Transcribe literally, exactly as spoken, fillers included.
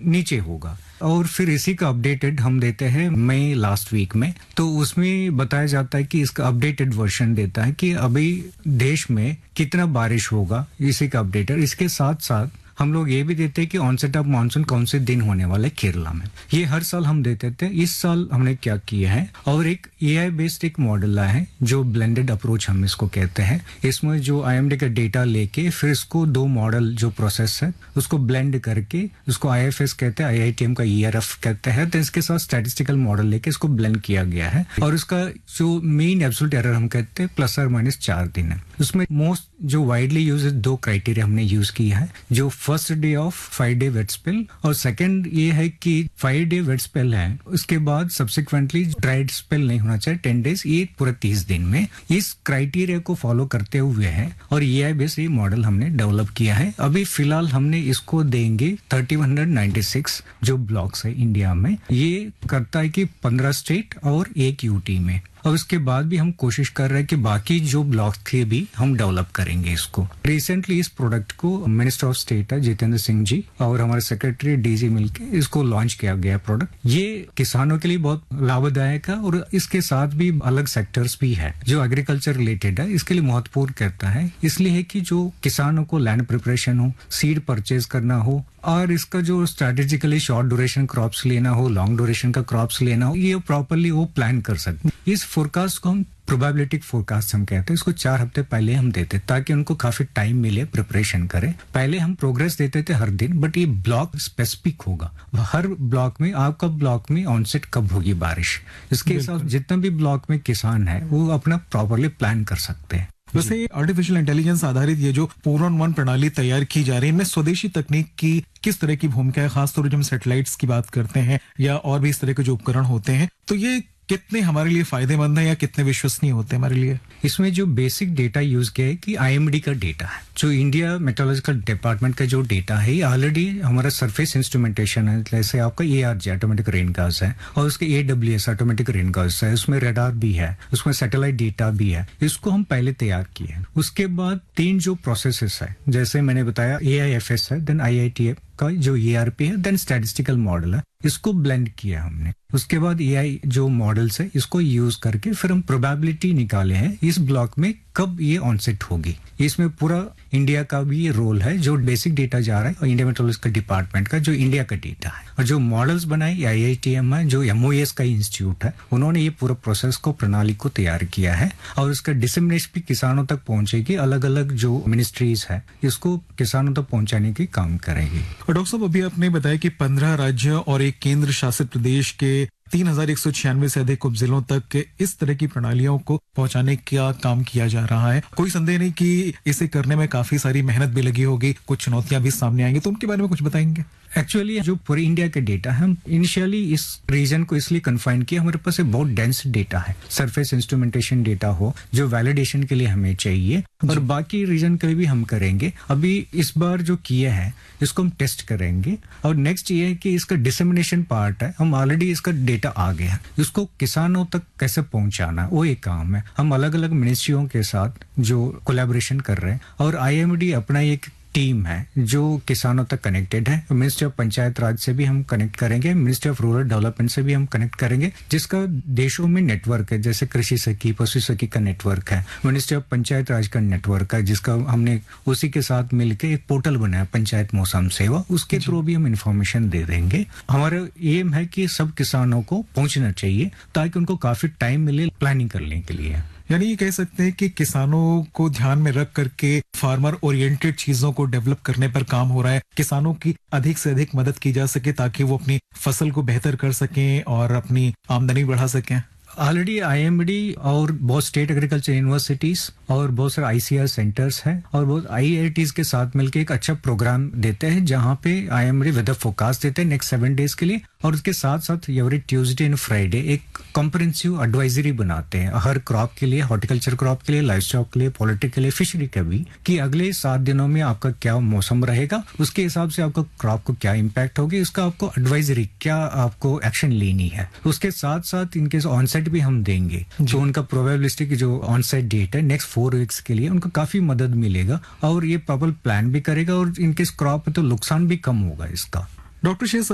नीचे होगा। और फिर इसी का अपडेटेड हम देते हैं मई लास्ट वीक में, तो उसमें बताया जाता है कि इसका अपडेटेड वर्जन देता है कि अभी देश में कितना बारिश होगा, इसी का अपडेटेड। इसके साथ साथ हम लोग ये भी देते हैं कि ऑनसेट ऑफ मानसून कौन से दिन होने वाला है केरला में। ये हर साल हम देते थे। इस साल हमने क्या किया है, और एक एआई बेस्ड एक मॉडल लाया है जो ब्लेंडेड अप्रोच हम इसको कहते हैं। इसमें जो आईएमडी का डेटा लेके फिर इसको दो मॉडल जो प्रोसेस है उसको ब्लेंड करके, उसको आईएफएस कहते हैं, आईआईटीएम का ईआरएफ कहते हैं, तो इसके साथ स्टैटिस्टिकल मॉडल लेके इसको ब्लेंड किया गया है। और इसका जो मीन एब्सोल्यूट एरर हम कहते हैं प्लस और माइनस चार दिन है। उसमें मोस्ट जो वाइडली यूज दो क्राइटेरिया हमने यूज किया है, जो first day of five day wait spell, और सेकंड ये है कि फाइव डे वेट स्पेल है उसके बाद सब्सिक्वेंटली ड्राइड स्पेल नहीं होना चाहिए टेन डेज, ये पूरा तीस दिन में। इस क्राइटेरिया को फॉलो करते हुए है और ये आई बेस ये मॉडल हमने डेवलप किया है। अभी फिलहाल हमने इसको देंगे thirty one hundred ninety six जो ब्लॉक्स है इंडिया में। ये करता है कि पंद्रह स्टेट और एक यूटी में, और उसके बाद भी हम कोशिश कर रहे हैं कि बाकी जो ब्लॉक थे भी हम डेवलप करेंगे इसको। रिसेंटली इस प्रोडक्ट को मिनिस्टर ऑफ स्टेट है जितेंद्र सिंह जी और हमारे सेक्रेटरी डीजी मिलके इसको लॉन्च किया गया प्रोडक्ट। ये किसानों के लिए बहुत लाभदायक है, और इसके साथ भी अलग सेक्टर्स भी है जो एग्रीकल्चर रिलेटेड है, इसके लिए महत्वपूर्ण करता है। इसलिए है कि जो किसानों को लैंड प्रिपरेशन हो, सीड परचेज करना हो, और इसका जो स्ट्रेटेजिकली शॉर्ट ड्यूरेशन क्रॉप्स लेना हो, लॉन्ग ड्यूरेशन का क्रॉप्स लेना हो, ये प्रॉपर्ली वो प्लान कर सकते हैं। इस फोरकास्ट को हम प्रोबेबिलिटी फोरकास्ट हम कहते हैं। इसको चार हफ्ते पहले हम देते ताकि उनको काफी टाइम मिले प्रिपरेशन करें। पहले हम प्रोग्रेस देते थे हर दिन, बट ये ब्लॉक स्पेसिफिक होगा। हर ब्लॉक में आपका ब्लॉक में ऑनसेट कब होगी बारिश, इसके हिसाब जितना भी ब्लॉक में किसान है वो अपना प्रॉपरली प्लान कर सकते हैं। वैसे आर्टिफिशियल इंटेलिजेंस आधारित ये जो फोर ऑन वन प्रणाली तैयार की जा रही है, इनमें स्वदेशी तकनीक की किस तरह की भूमिका है? खासतौर पर जब हम सैटेलाइट्स की बात करते हैं या और भी इस तरह के जो उपकरण होते हैं, तो ये कितने हमारे लिए फायदेमंद है या कितने विश्वसनीय होते हैं हमारे लिए? इसमें जो बेसिक डेटा यूज किया है कि आईएमडी का डेटा है, जो इंडिया मेट्रोलॉजिकल डिपार्टमेंट का जो डेटा है, ये ऑलरेडी हमारा सरफेस इंस्ट्रूमेंटेशन है। जैसे आपका एआरजी ऑटोमेटिक रेन गाज है, और उसके एडब्ल्यूएस ऑटोमेटिक रेन गाज है, उसमें रडार भी है, उसमें सैटेलाइट डेटा भी है। इसको हम पहले तैयार किए हैं। उसके बाद तीन जो प्रोसेसेस है, जैसे मैंने बताया एआईएफएस है, देन आईआईटीएफ का जो ईआरपी है, देन स्टैटिस्टिकल मॉडल है, इसको ब्लेंड किया हमने। उसके बाद एआई जो मॉडल्स है इसको यूज करके फिर हम प्रोबेबिलिटी निकाले हैं इस ब्लॉक में कब ये ऑनसेट होगी। इसमें पूरा इंडिया का भी ये रोल है, जो बेसिक डेटा जा रहा है और इंडिया मेट्रोलॉजिकल डिपार्टमेंट का जो इंडिया का डेटा है, और जो मॉडल्स बनाए आईआईटीएम है, जो एमओएस का इंस्टीट्यूट है, उन्होंने ये पूरा प्रोसेस को प्रणाली को तैयार किया है। और इसका डिसेमिनेशन भी किसानों तक पहुंचेगी। अलग अलग जो मिनिस्ट्रीज है इसको किसानों तक पहुंचाने की काम करेगी। और डॉक्टर साहब, अभी आपने बताया कि पंद्रह राज्य और एक केंद्र शासित प्रदेश के तीन हजार एक सौ छियानवे से अधिक उपजिलों तक इस तरह की प्रणालियों को पहुंचाने का काम किया जा रहा है। कोई संदेह नहीं कि इसे करने में काफी सारी मेहनत भी लगी होगी, कुछ चुनौतियां भी सामने आएंगी, तो उनके बारे में कुछ बताएंगे? एक्चुअली जो पूरे इंडिया का डेटा है, हम इनिशियली इस रीजन को इसलिए कन्फाइन किया, हमारे पास बहुत डेंस डेटा है, सरफेस इंस्ट्रूमेंटेशन डेटा हो जो वैलिडेशन के लिए हमें चाहिए, और बाकी रीजन के लिए भी हम करेंगे। अभी इस बार जो किए हैं इसको हम टेस्ट करेंगे, और नेक्स्ट ये है कि इसका डिसेमिनेशन पार्ट है, हम ऑलरेडी इसका डेटा आ गया है, इसको किसानों तक कैसे पहुंचाना वो एक काम है। हम अलग अलग मिनिस्ट्रियों के साथ जो कोलैबोरेशन कर रहे हैं, और आईएमडी अपना एक टीम है जो किसानों तक कनेक्टेड है। मिनिस्ट्री ऑफ पंचायत राज से भी हम कनेक्ट करेंगे, मिनिस्ट्री ऑफ रूरल डेवलपमेंट से भी हम कनेक्ट करेंगे, जिसका देशों में नेटवर्क है, जैसे कृषि सखी, पशु सखी का नेटवर्क है, मिनिस्ट्री ऑफ पंचायत राज का नेटवर्क है, जिसका हमने उसी के साथ मिलकर एक पोर्टल बनाया पंचायत मौसम सेवा, उसके थ्रू भी हम इंफॉर्मेशन दे देंगे। हमारा एम है कि सब किसानों को पहुंचना चाहिए ताकि उनको काफी टाइम मिले प्लानिंग करने के लिए। यानी ये कह सकते हैं कि किसानों को ध्यान में रख करके फार्मर ओरिएंटेड चीजों को डेवलप करने पर काम हो रहा है, किसानों की अधिक से अधिक मदद की जा सके ताकि वो अपनी फसल को बेहतर कर सकें और अपनी आमदनी बढ़ा सकें। ऑलरेडी आईएमडी और बहुत स्टेट एग्रीकल्चर यूनिवर्सिटीज और बहुत सारे आईसीआर सेंटर्स हैं और बहुत आईआईटीज के साथ मिलकर एक अच्छा प्रोग्राम देते हैं, जहां पे आईएमडी वेदर फोरकास्ट देते हैं नेक्स्ट सेवन डेज के लिए, और उसके साथ साथ एवरी ट्यूसडे एंड फ्राइडे एक कॉम्प्रिहेंसिव एडवाइजरी बनाते हैं हर क्रॉप के लिए, हॉर्टिकल्चर क्रॉप के लिए, लाइफ स्टॉक के लिए, पोल्ट्री के लिए, फिशरी का भी, कि अगले सात दिनों में आपका क्या मौसम रहेगा, उसके हिसाब से आपका क्रॉप को क्या इम्पैक्ट होगी, उसका आपको एडवाइजरी क्या आपको एक्शन लेनी है। उसके साथ साथ इनके ऑनसेट भी हम देंगे, तो उनका प्रोबेबिलिस्टिक जो ऑनसेट डेट है नेक्स्ट फोर वीक्स के लिए उनको काफी मदद मिलेगा, और ये प्रॉपर प्लान भी करेगा, और इनके क्रॉप पे तो नुकसान भी कम होगा इसका। डॉक्टर शेर